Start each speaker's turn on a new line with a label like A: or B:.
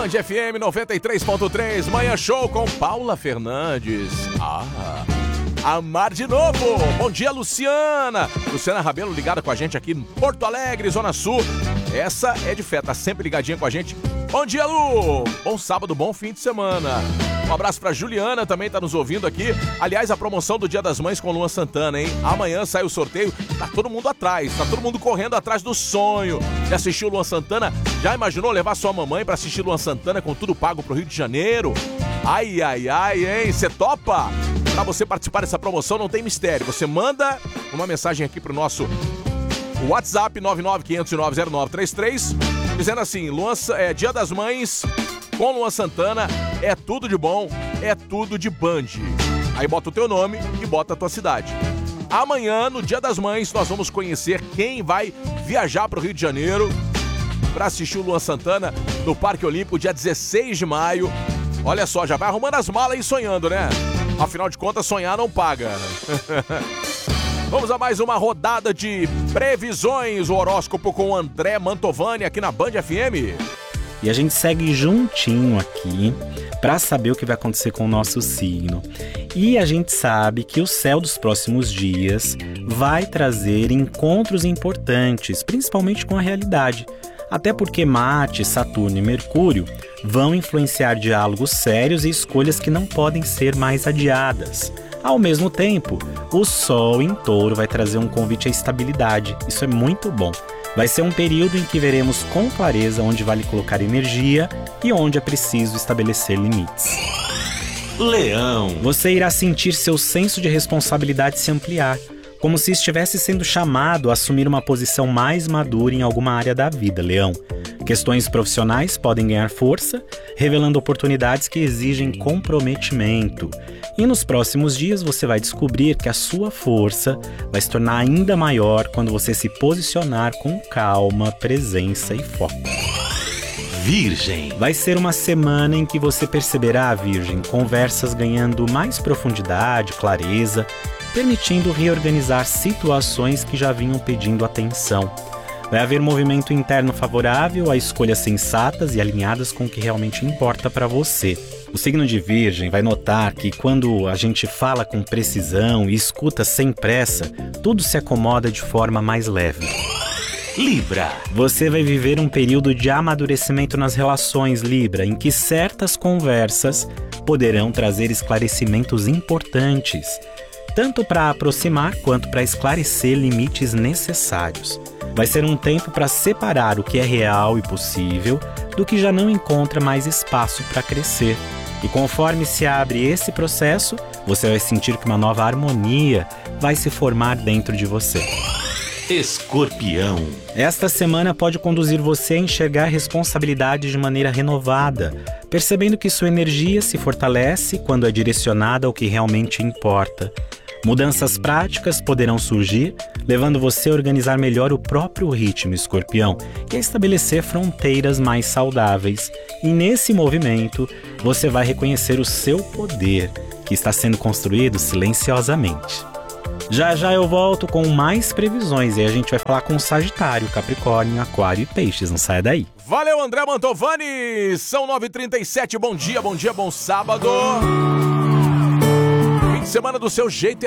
A: Band FM 93.3, Manhã Show com Paula Fernandes. Amar de novo. Bom dia, Luciana. Luciana Rabelo ligada com a gente aqui em Porto Alegre, Zona Sul. Essa é de fé, tá sempre ligadinha com a gente. Bom dia, Lu. Bom sábado, bom fim de semana. Um abraço pra Juliana, também tá nos ouvindo aqui. Aliás, a promoção do Dia das Mães com Luan Santana, hein? Amanhã sai o sorteio, tá todo mundo atrás, tá todo mundo correndo atrás do sonho de assistir o Luan Santana. Já imaginou levar sua mamãe pra assistir Luan Santana com tudo pago pro Rio de Janeiro? Ai, ai, ai, hein? Você topa? Pra você participar dessa promoção não tem mistério. Você manda uma mensagem aqui pro nosso WhatsApp 995090933 dizendo assim, Dia das Mães com Luan Santana, é tudo de bom, é tudo de Band. Aí bota o teu nome e bota a tua cidade. Amanhã, no Dia das Mães, nós vamos conhecer quem vai viajar pro Rio de Janeiro para assistir o Luan Santana no Parque Olímpico, dia 16 de maio. Olha só, já vai arrumando as malas e sonhando, né? Afinal de contas, sonhar não paga. Vamos a mais uma rodada de previsões, o horóscopo com o André Mantovani aqui na Band FM.
B: E a gente segue juntinho aqui para saber o que vai acontecer com o nosso signo. E a gente sabe que o céu dos próximos dias vai trazer encontros importantes, principalmente com a realidade. Até porque Marte, Saturno e Mercúrio vão influenciar diálogos sérios e escolhas que não podem ser mais adiadas. Ao mesmo tempo, o Sol em Touro vai trazer um convite à estabilidade. Isso é muito bom. Vai ser um período em que veremos com clareza onde vale colocar energia e onde é preciso estabelecer limites.
C: Leão.
B: Você irá sentir seu senso de responsabilidade se ampliar, como se estivesse sendo chamado a assumir uma posição mais madura em alguma área da vida, Leão. Questões profissionais podem ganhar força, revelando oportunidades que exigem comprometimento. E nos próximos dias você vai descobrir que a sua força vai se tornar ainda maior quando você se posicionar com calma, presença e foco.
C: Virgem.
B: Vai ser uma semana em que você perceberá, Virgem, conversas ganhando mais profundidade, clareza, permitindo reorganizar situações que já vinham pedindo atenção. Vai haver movimento interno favorável a escolhas sensatas e alinhadas com o que realmente importa para você. O signo de Virgem vai notar que quando a gente fala com precisão e escuta sem pressa, tudo se acomoda de forma mais leve.
C: Libra.
B: Você vai viver um período de amadurecimento nas relações, Libra, em que certas conversas poderão trazer esclarecimentos importantes, tanto para aproximar quanto para esclarecer limites necessários. Vai ser um tempo para separar o que é real e possível do que já não encontra mais espaço para crescer. E conforme se abre esse processo, você vai sentir que uma nova harmonia vai se formar dentro de você.
C: Escorpião.
B: Esta semana pode conduzir você a enxergar responsabilidade de maneira renovada, percebendo que sua energia se fortalece quando é direcionada ao que realmente importa. Mudanças práticas poderão surgir, levando você a organizar melhor o próprio ritmo, Escorpião, e a estabelecer fronteiras mais saudáveis. E nesse movimento, você vai reconhecer o seu poder, que está sendo construído silenciosamente. Já já eu volto com mais previsões e a gente vai falar com Sagitário, Capricórnio, Aquário e Peixes. Não saia daí.
A: Valeu, André Mantovani! São 9h37, bom dia, bom sábado! Fim de semana do seu jeito é